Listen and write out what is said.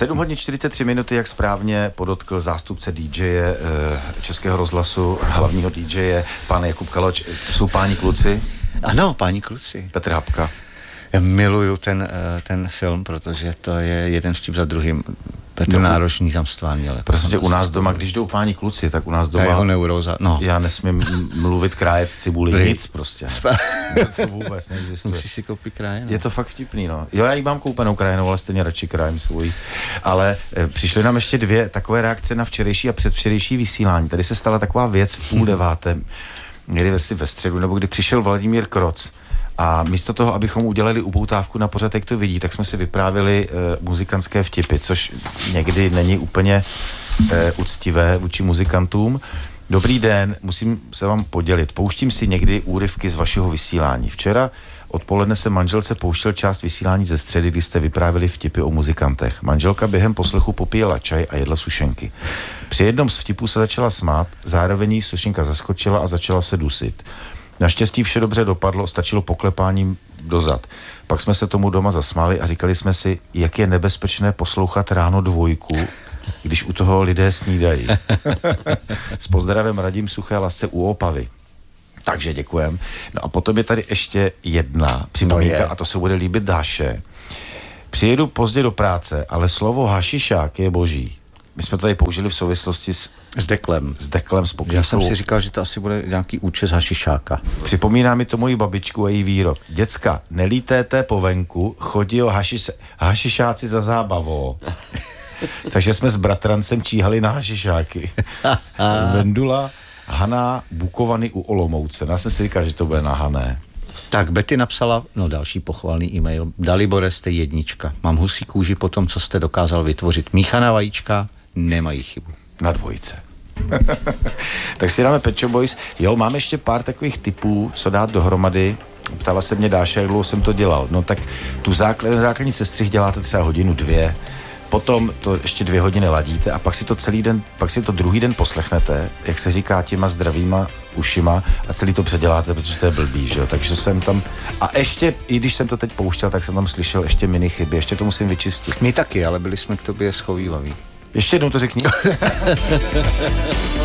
7 hodin 43 minuty, jak správně podotkl zástupce DJe Českého rozhlasu, hlavního DJe, pán Jakub Kaloč. To jsou páni kluci? Ano, páni kluci. Petr Habka. Já miluju ten film, protože to je jeden vtip za druhým. Petr Náročný tam stvárnil. Prostě u nás doma, když jdou páni kluci, tak u nás doma... Ta jeho neuróza, no. Já nesmím mluvit krájet cibuli, nic prostě. To vůbec neexistuje. Musíš si koupit kráje, no. Je to fakt vtipný, no. Jo, já jí mám koupenou krajenou, ale stejně radši krájem svůj. Ale přišly nám ještě 2 takové reakce na včerejší a předvčerejší vysílání. Tady se stala taková věc v 8:30, někdy ve středu, nebo kdy přišel Vladimír Kroc. A místo toho, abychom udělali upoutávku na pořad, jak to vidí, tak jsme si vyprávěli muzikantské vtipy, což někdy není úplně uctivé vůči muzikantům. Dobrý den, musím se vám podělit. Pouštím si někdy úryvky z vašeho vysílání. Včera odpoledne se manželce pouštěl část vysílání ze středy, kdy jste vyprávěli vtipy o muzikantech. Manželka během poslechu popíjela čaj a jedla sušenky. Při jednom z vtipů se začala smát, zároveň jí sušenka zaskočila a začala se dusit. Naštěstí vše dobře dopadlo, stačilo poklepáním do zad. Pak jsme se tomu doma zasmáli a říkali jsme si, jak je nebezpečné poslouchat ráno 2, když u toho lidé snídají. S pozdravem Radim Suché Lasce u Opavy. Takže děkujem. No a potom je tady ještě jedna připomínka, a to se bude líbit Dáše. Přijedu pozdě do práce, ale slovo hašišák je boží. My jsme to tady použili v souvislosti s Deklem. S pokývkou. Já jsem si říkal, že to asi bude nějaký účes hašišáka. Připomíná mi to moji babičku a její výrok. Děcka, nelítéte po venku, chodí o hašišáci za zábavou. Takže jsme s bratrancem číhali na hašišáky. Vendula, Hana, Bukovany u Olomouce. Já jsem si říkal, že to bude na Hané. Tak Betty napsala, další pochvalný e-mail. Dalibore, jste 1. Mám husí kůži po tom, co jste dokázal vytvořit. Míchaná vajíčka nemají chybu. Na 2. Tak si dáme Pet Shop Boys. Jo, mám ještě pár takových typů, co dát dohromady. Ptala se mě Dáša, jak dlouho jsem to dělal. No tak tu základní sestřih děláte třeba 1-2 hodiny. Potom to ještě 2 hodiny ladíte a pak si to druhý den poslechnete, jak se říká, těma zdravýma ušima a celý to předěláte, protože to je blbý, že jo. Takže jsem tam, a ještě, i když jsem to teď pouštěl, tak jsem tam slyšel ještě mini chyby, ještě to musím vyčistit. My taky, ale byli jsme k tobě schovývaví. Ještě jednou to řekni.